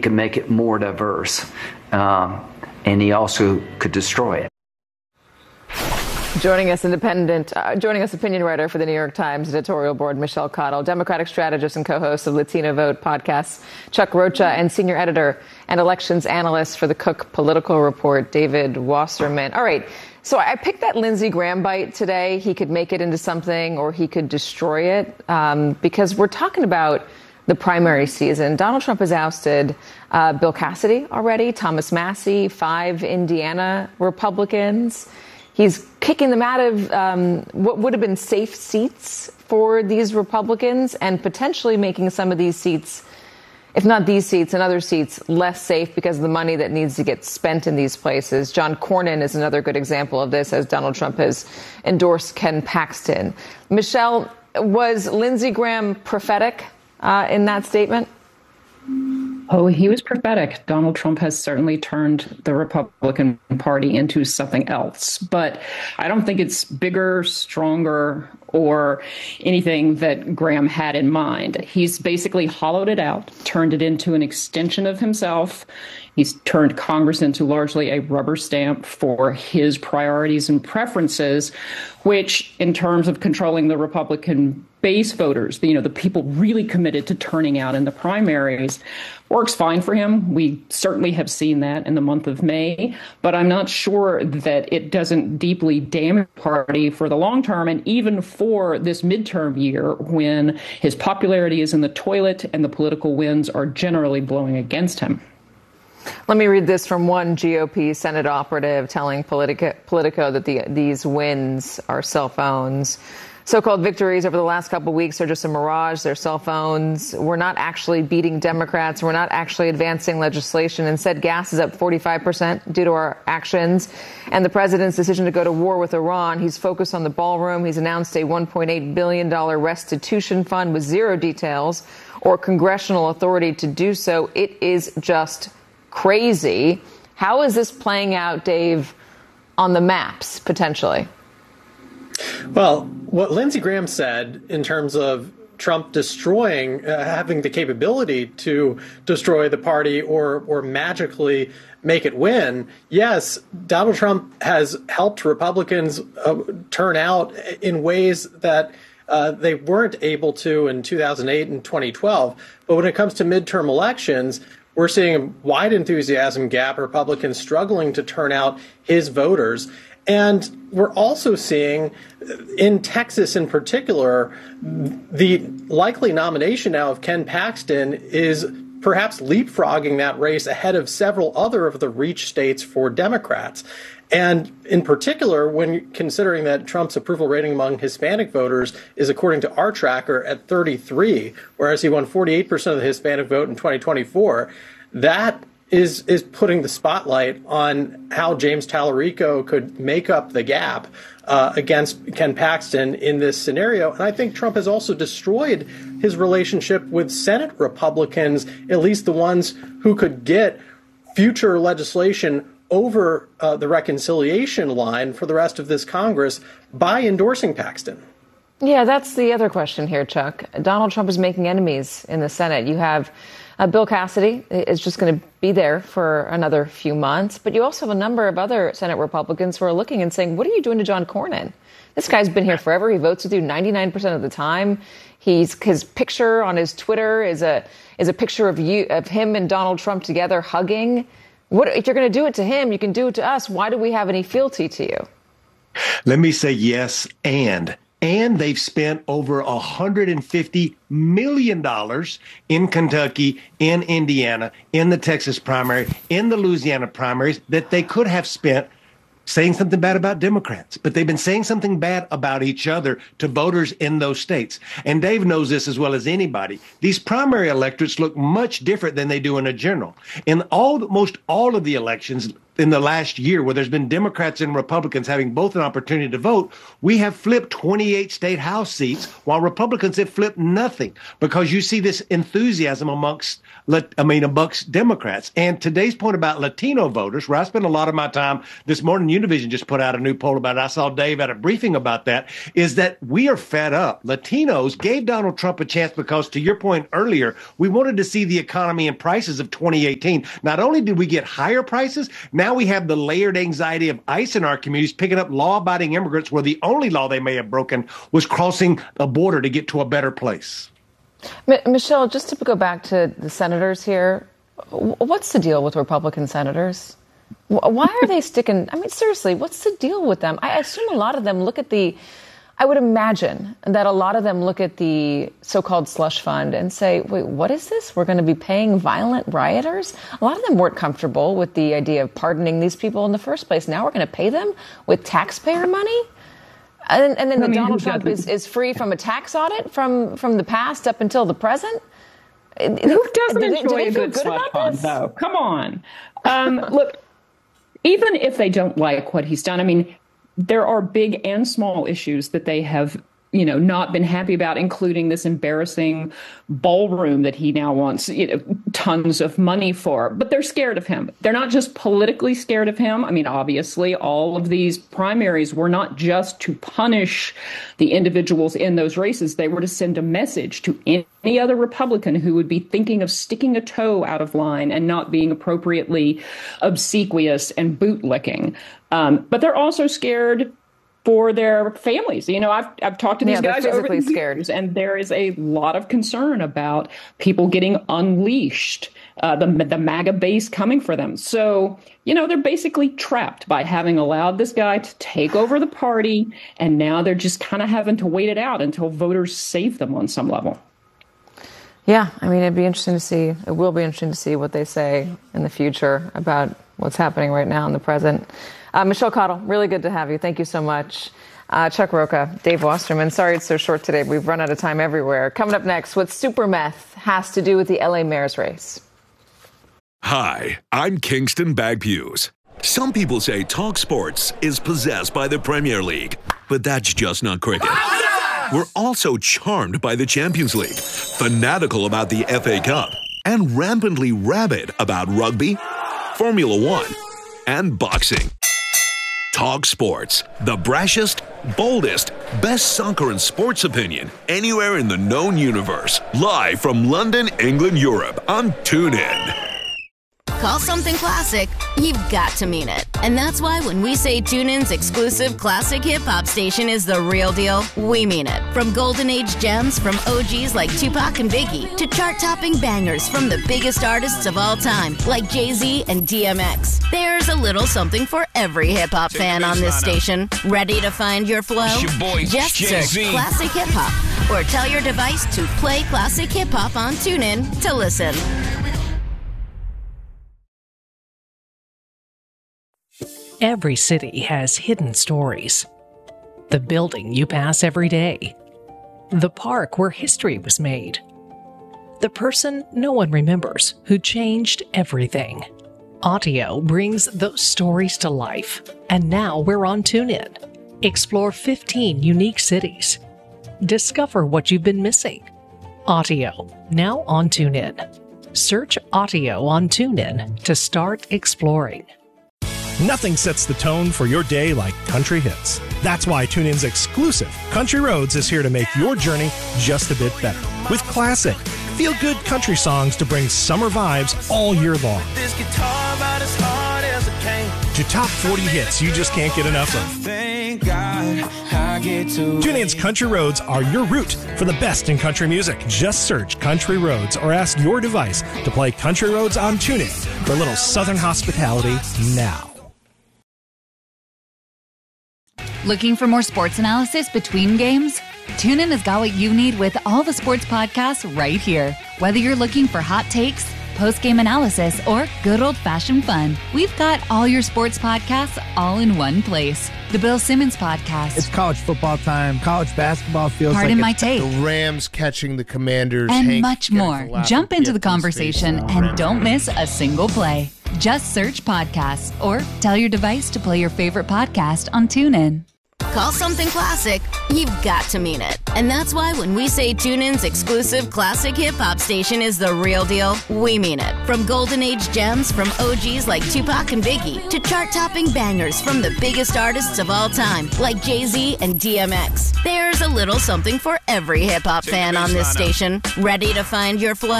could make it more diverse. And he also could destroy it. Joining us, opinion writer for the New York Times editorial board, Michelle Cottle, Democratic strategist and co-host of Latino Vote podcasts, Chuck Rocha, and senior editor and elections analyst for the Cook Political Report, David Wasserman. All right. So I picked that Lindsey Graham bite today. He could make it into something or he could destroy it, because we're talking about the primary season. Donald Trump has ousted Bill Cassidy already, Thomas Massie, 5 Indiana Republicans. He's kicking them out of what would have been safe seats for these Republicans and potentially making some of these seats, if not these seats and other seats, less safe because of the money that needs to get spent in these places. John Cornyn is another good example of this, as Donald Trump has endorsed Ken Paxton. Michelle, was Lindsey Graham prophetic in that statement? Oh, he was prophetic. Donald Trump has certainly turned the Republican Party into something else. But I don't think it's bigger, stronger, or anything that Graham had in mind. He's basically hollowed it out, turned it into an extension of himself. He's turned Congress into largely a rubber stamp for his priorities and preferences, which, in terms of controlling the Republican base voters, the people really committed to turning out in the primaries, works fine for him. We certainly have seen that in the month of May, but I'm not sure that it doesn't deeply damage the party for the long term, and even for this midterm year when his popularity is in the toilet and the political winds are generally blowing against him. Let me read this from one GOP Senate operative telling Politico that these wins are cell phones. So-called victories over the last couple of weeks are just a mirage. They're cell phones. We're not actually beating Democrats. We're not actually advancing legislation. Instead, gas is up 45% due to our actions. And the president's decision to go to war with Iran, he's focused on the ballroom. He's announced a $1.8 billion restitution fund with zero details or congressional authority to do so. It is just crazy. How is this playing out, Dave, on the maps, potentially? Well, what Lindsey Graham said in terms of Trump destroying, having the capability to destroy the party or magically make it win, yes, Donald Trump has helped Republicans turn out in ways that they weren't able to in 2008 and 2012. But when it comes to midterm elections, we're seeing a wide enthusiasm gap, Republicans struggling to turn out his voters. And we're also seeing, in Texas in particular, the likely nomination now of Ken Paxton is perhaps leapfrogging that race ahead of several other of the reach states for Democrats. And in particular, when considering that Trump's approval rating among Hispanic voters is, according to our tracker, at 33, whereas he won 48% of the Hispanic vote in 2024, that is putting the spotlight on how James Tallarico could make up the gap against Ken Paxton in this scenario. And I think Trump has also destroyed his relationship with Senate Republicans, at least the ones who could get future legislation over the reconciliation line for the rest of this Congress by endorsing Paxton. Yeah, that's the other question here, Chuck. Donald Trump is making enemies in the Senate. You have Bill Cassidy is just going to be there for another few months. But you also have a number of other Senate Republicans who are looking and saying, what are you doing to John Cornyn? This guy's been here forever. He votes with you 99% of the time. His picture on his Twitter is a picture of him and Donald Trump together hugging. What, if you're going to do it to him, you can do it to us. Why do we have any fealty to you? Let me say yes, and they've spent over $150 million in Kentucky, in Indiana, in the Texas primary, in the Louisiana primaries that they could have spent saying something bad about Democrats. But they've been saying something bad about each other to voters in those states. And Dave knows this as well as anybody. These primary electorates look much different than they do in a general. In almost all of the elections, in the last year, where there's been Democrats and Republicans having both an opportunity to vote, we have flipped 28 state House seats while Republicans have flipped nothing, because you see this enthusiasm amongst Democrats. And today's point about Latino voters, where I spent a lot of my time this morning, Univision just put out a new poll about it. I saw Dave at a briefing about that, is that we are fed up. Latinos gave Donald Trump a chance because, to your point earlier, we wanted to see the economy and prices of 2018. Not only did we get higher prices, now we have the layered anxiety of ICE in our communities picking up law-abiding immigrants where the only law they may have broken was crossing a border to get to a better place. Michelle, just to go back to the senators here, what's the deal with Republican senators? Why are they sticking? I mean, seriously, what's the deal with them? I assume a lot of them look at I would imagine that a lot of them look at the so-called slush fund and say, wait, what is this? We're going to be paying violent rioters? A lot of them weren't comfortable with the idea of pardoning these people in the first place. Now we're going to pay them with taxpayer money? And then Donald Trump is free from a tax audit from the past up until the present? Who doesn't enjoy a good slush fund, though? Come on. Look, even if they don't like what he's done, I mean, there are big and small issues that they have, not been happy about, including this embarrassing ballroom that he now wants tons of money for. But they're scared of him. They're not just politically scared of him. I mean, obviously, all of these primaries were not just to punish the individuals in those races. They were to send a message to any other Republican who would be thinking of sticking a toe out of line and not being appropriately obsequious and bootlicking. But they're also scared for their families. I've talked to these guys over the years, and there is a lot of concern about people getting unleashed, the MAGA base coming for them. So, they're basically trapped by having allowed this guy to take over the party, and now they're just kind of having to wait it out until voters save them on some level. Yeah, I mean, it will be interesting to see what they say in the future about what's happening right now in the present. Michelle Cottle, really good to have you. Thank you so much. Chuck Rocha, Dave Wasserman. Sorry it's so short today. We've run out of time everywhere. Coming up next, what super meth has to do with the LA mayor's race. Hi, I'm Kingston Bagpuse. Some people say Talk Sports is possessed by the Premier League, but that's just not cricket. We're also charmed by the Champions League, fanatical about the FA Cup, and rampantly rabid about rugby, Formula One, and boxing. Talk Sports, the brashest, boldest, best soccer and sports opinion anywhere in the known universe. Live from London, England, Europe on TuneIn. Call something classic, you've got to mean it. And that's why when we say TuneIn's exclusive classic hip-hop station is the real deal, we mean it. From golden age gems from OGs like Tupac and Biggie to chart-topping bangers from the biggest artists of all time like Jay-Z and DMX. There's a little something for every hip-hop fan on this station. Ready to find your flow? Just search Classic Hip Hop or tell your device to play Classic Hip Hop on TuneIn to listen. Every city has hidden stories. The building you pass every day. The park where history was made. The person no one remembers who changed everything. Audio brings those stories to life, and now we're on TuneIn. Explore 15 unique cities. Discover what you've been missing. Audio, now on TuneIn. Search Audio on TuneIn to start exploring. Nothing sets the tone for your day like country hits. That's why TuneIn's exclusive Country Roads is here to make your journey just a bit better. With classic, feel-good country songs to bring summer vibes all year long. This guitar about as hard as it came. To top 40 hits you just can't get enough of. Thank God I get to TuneIn's Country Roads are your route for the best in country music. Just search Country Roads or ask your device to play Country Roads on TuneIn for a little Southern hospitality now. Looking for more sports analysis between games? TuneIn has got what you need with all the sports podcasts right here. Whether you're looking for hot takes, post-game analysis, or good old-fashioned fun, we've got all your sports podcasts all in one place. The Bill Simmons Podcast. It's college football time. College basketball feels Pardon like my take. The Rams catching the Commanders. And much more. Jump into the conversation and don't miss a single play. Just search podcasts or tell your device to play your favorite podcast on TuneIn. Call something classic, you've got to mean it. And that's why when we say TuneIn's exclusive classic hip-hop station is the real deal, we mean it. From golden age gems from OGs like Tupac and Biggie to chart-topping bangers from the biggest artists of all time like Jay-Z and DMX. There's a little something for every hip-hop fan on this station. Ready to find your flow?